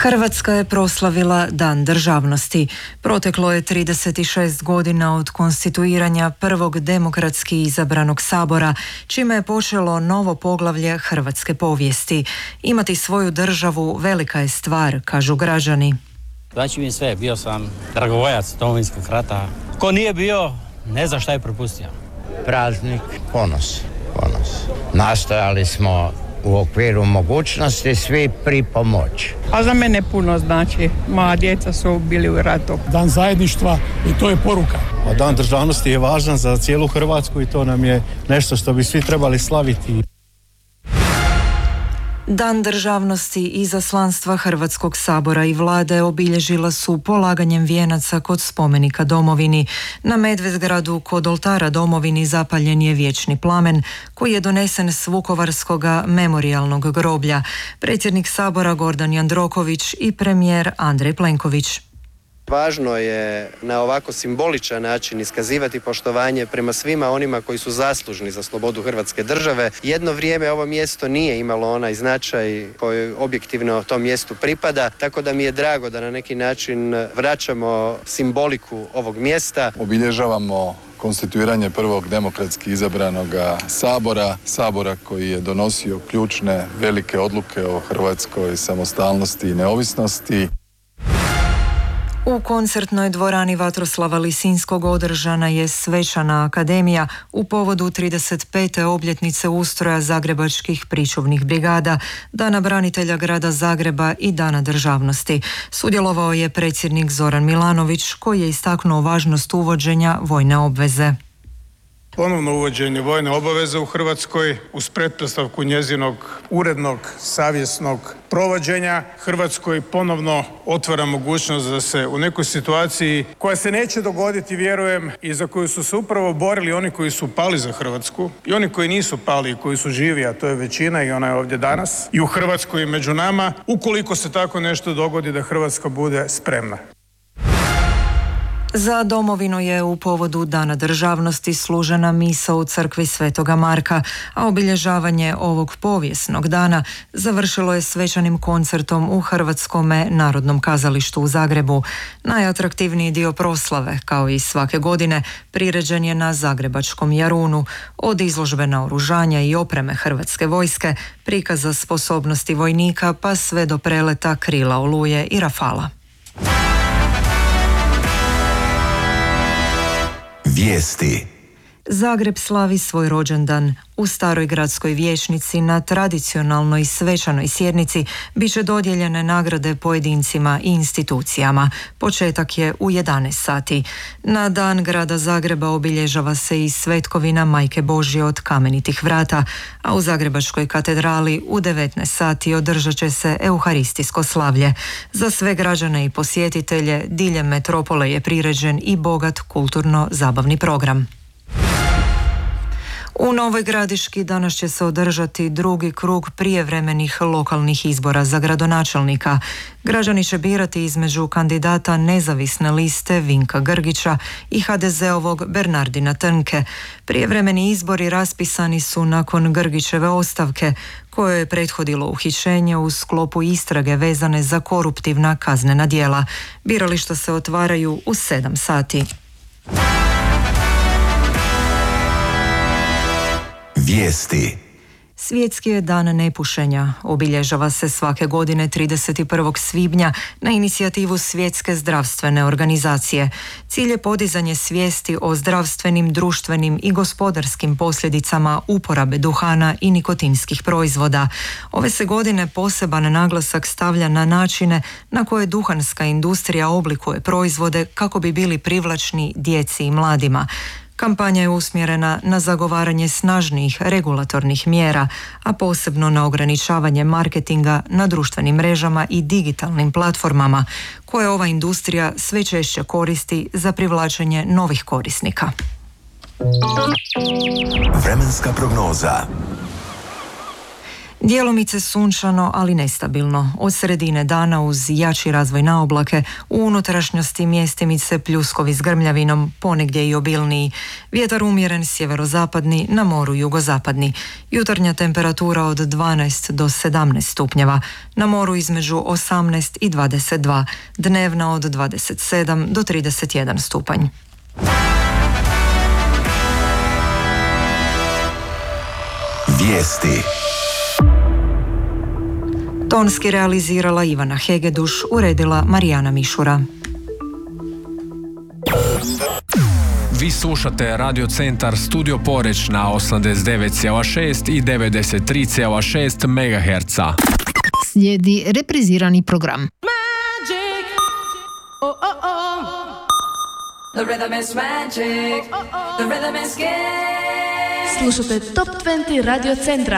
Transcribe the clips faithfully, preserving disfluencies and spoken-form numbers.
Hrvatska je proslavila Dan državnosti. Proteklo je trideset šest godina od konstituiranja prvog demokratski izabranog sabora, čime je počelo novo poglavlje hrvatske povijesti. Imati svoju državu velika je stvar, kažu građani. Znači mi sve, bio sam dragovoljac Domovinskog rata. Ko nije bio, ne zna šta je propustio. Praznik, ponos, ponos. Nastojali smo u okviru mogućnosti svi pripomoći. A za mene puno znači. Moja djeca su bili u ratu. Dan zajedništva i to je poruka. A Dan državnosti je važan za cijelu Hrvatsku i to nam je nešto što bi svi trebali slaviti. Dan državnosti izaslanstva Hrvatskog sabora i vlade obilježila su polaganjem vijenaca kod spomenika domovini. Na Medvedgradu kod oltara domovini zapaljen je vječni plamen koji je donesen s Vukovarskoga memorijalnog groblja. Predsjednik sabora Gordan Jandroković i premijer Andrej Plenković. Važno je na ovako simboličan način iskazivati poštovanje prema svima onima koji su zaslužni za slobodu Hrvatske države. Jedno vrijeme ovo mjesto nije imalo onaj značaj koji objektivno tom mjestu pripada, tako da mi je drago da na neki način vraćamo simboliku ovog mjesta. Obilježavamo konstituiranje prvog demokratski izabranog sabora, sabora koji je donosio ključne velike odluke o hrvatskoj samostalnosti i neovisnosti. U koncertnoj dvorani Vatroslava Lisinskog održana je svečana akademija u povodu trideset pete obljetnice ustroja zagrebačkih pričuvnih brigada, Dana branitelja grada Zagreba i Dana državnosti. Sudjelovao je predsjednik Zoran Milanović koji je istaknuo važnost uvođenja vojne obveze. Ponovno uvođenje vojne obaveze u Hrvatskoj uz pretpostavku njezinog urednog, savjesnog provođenja Hrvatskoj ponovno otvara mogućnost da se u nekoj situaciji koja se neće dogoditi, vjerujem, i za koju su se upravo borili oni koji su pali za Hrvatsku i oni koji nisu pali i koji su živi, a to je većina i ona je ovdje danas i u Hrvatskoj i među nama, ukoliko se tako nešto dogodi da Hrvatska bude spremna. Za domovinu je u povodu Dana državnosti služena misa u crkvi Svetoga Marka, a obilježavanje ovog povijesnog dana završilo je svečanim koncertom u Hrvatskome narodnom kazalištu u Zagrebu. Najatraktivniji dio proslave, kao i svake godine, priređen je na Zagrebačkom Jarunu. Od izložbe naoružanja i opreme Hrvatske vojske, prikaza sposobnosti vojnika pa sve do preleta krila Oluje i Rafala. Vijesti. Zagreb slavi svoj rođendan. U staroj gradskoj vijećnici na tradicionalnoj svečanoj sjednici bit će dodijeljene nagrade pojedincima i institucijama. Početak je u jedanaest sati. Na dan grada Zagreba obilježava se i svetkovina Majke Božje od Kamenitih vrata, a u Zagrebačkoj katedrali u devetnaest sati održat će se euharistijsko slavlje. Za sve građane i posjetitelje diljem metropole je priređen i bogat kulturno-zabavni program. U Novoj Gradiški danas će se održati drugi krug prijevremenih lokalnih izbora za gradonačelnika. Građani će birati između kandidata nezavisne liste Vinka Grgića i ha de zeovog Bernardina Trnke. Prijevremeni izbori raspisani su nakon Grgićeve ostavke, kojoj je prethodilo uhićenje u sklopu istrage vezane za koruptivna kaznena djela. Birališta se otvaraju u sedam sati. Vijesti. Svjetski je dan nepušenja. Obilježava se svake godine trideset prvog svibnja na inicijativu Svjetske zdravstvene organizacije. Cilj je podizanje svijesti o zdravstvenim, društvenim i gospodarskim posljedicama uporabe duhana i nikotinskih proizvoda. Ove se godine poseban naglasak stavlja na načine na koje duhanska industrija oblikuje proizvode kako bi bili privlačni djeci i mladima. Kampanja je usmjerena na zagovaranje snažnijih regulatornih mjera, a posebno na ograničavanje marketinga na društvenim mrežama i digitalnim platformama, koje ova industrija sve češće koristi za privlačenje novih korisnika. Vremenska prognoza. Djelomice sunčano, ali nestabilno. Od sredine dana uz jači razvoj na oblake, u unutrašnjosti mjestimice pljuskovi s grmljavinom, ponegdje i obilniji. Vjetar umjeren sjeverozapadni, na moru jugozapadni. Jutarnja temperatura od dvanaest do sedamnaest stupnjeva, na moru između osamnaest i dvadeset dva, dnevna od dvadeset sedam do trideset jedan stupanj. Vijesti. Tonski realizirala Ivana Hegeduš, uredila Marijana Mišura. Vi slušate Radio Centar Studio Poreć na osamdeset devet zarez šest i devedeset tri zarez šest megaherca. Slijedi reprizirani program. Magic. Oh, oh, oh. The rhythm is magic. Oh, oh. The rhythm is game. Slušate Top dvadeset Radio Centra.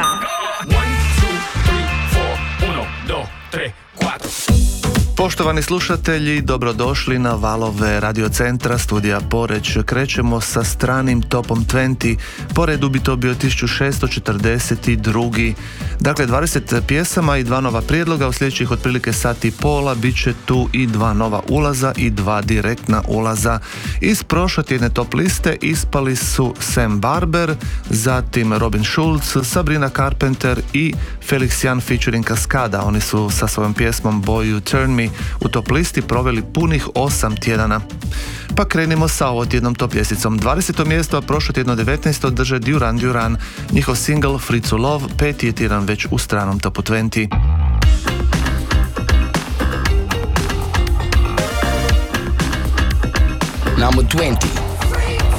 Poštovani slušatelji, dobrodošli na valove Radio Centra studija Poreć. Krećemo sa stranim topom dvadeset. Po redu bi to bio tisuću šesto četrdeset drugi. Dakle, dvadeset pjesama i dva nova prijedloga. U sljedećih otprilike sat i pola bit će tu i dva nova ulaza i dva direktna ulaza. Iz prošle tjedne top liste ispali su Sam Barber, zatim Robin Schulz, Sabrina Carpenter i Felix Jan featuring Cascada. Oni su sa svojom pjesmom Boy You Turn Me u top listi proveli punih osam tjedana. Pa krenimo sa ovo tjednom top ljesticom. dvadeseto mjesto, a prošlo tjedno devetnaesto drže Duran Duran. Njihov single Free to Love peti je tjedan već u stranom topu dvadeset. Number twenty.